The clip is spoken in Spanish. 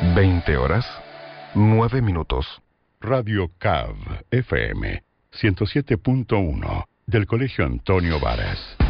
20 horas, 9 minutos. Radio CAV FM 107.1 del Colegio Antonio Varas.